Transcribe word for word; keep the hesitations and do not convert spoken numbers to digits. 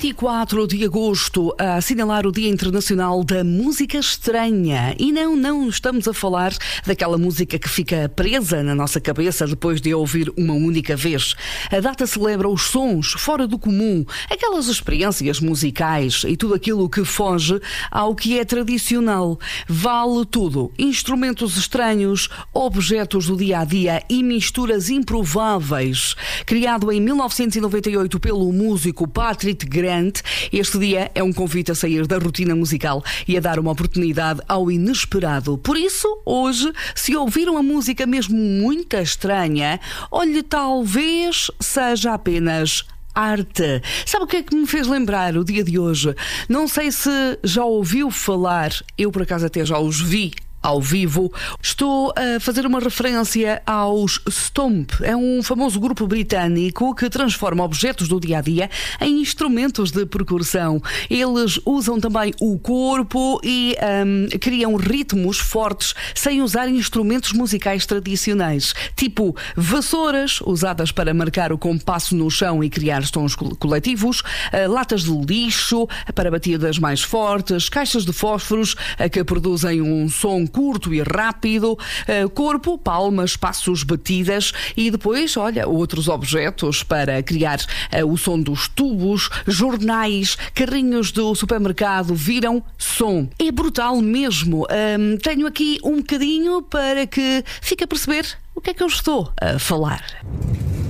vinte e quatro de agosto, a assinalar o Dia Internacional da Música Estranha. E não, não estamos a falar daquela música que fica presa na nossa cabeça depois de a ouvir uma única vez. A data celebra os sons fora do comum, aquelas experiências musicais e tudo aquilo que foge ao que é tradicional. Vale tudo. Instrumentos estranhos, objetos do dia-a-dia e misturas improváveis. Criado em mil novecentos e noventa e oito pelo músico Patrick Grant, este dia é um convite a sair da rotina musical e a dar uma oportunidade ao inesperado. Por isso, hoje, se ouvir uma música mesmo muito estranha, olhe, talvez seja apenas arte. Sabe o que é que me fez lembrar o dia de hoje? Não sei se já ouviu falar, eu por acaso até já os vi ao vivo. Estou a fazer uma referência aos Stomp. É um famoso grupo britânico que transforma objetos do dia-a-dia em instrumentos de percussão. Eles usam também o corpo e um, criam ritmos fortes sem usar instrumentos musicais tradicionais, tipo vassouras, usadas para marcar o compasso no chão e criar sons coletivos, uh, latas de lixo para batidas mais fortes, caixas de fósforos uh, que produzem um som curto e rápido, uh, corpo, palmas, passos, batidas e depois, olha, outros objetos para criar uh, o som dos tubos, jornais, carrinhos do supermercado viram som. É brutal mesmo. Um, tenho aqui um bocadinho para que fique a perceber o que é que eu estou a falar.